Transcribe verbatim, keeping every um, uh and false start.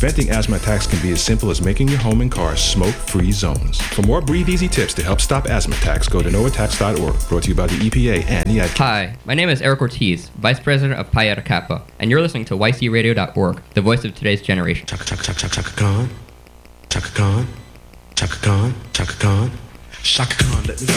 Preventing asthma attacks can be as simple as making your home and car smoke-free zones. For more Breathe Easy tips to help stop asthma attacks, go to no attacks dot org. Brought to you by the E P A and the Ad. Hi, my name is Eric Ortiz, Vice President of Pi Eta Kappa, and you're listening to Y C radio dot org, the voice of today's generation. Chaka chaka chaka chaka Khan, Chaka Khan, Chaka Khan, Chaka Khan, Chaka Khan. Let me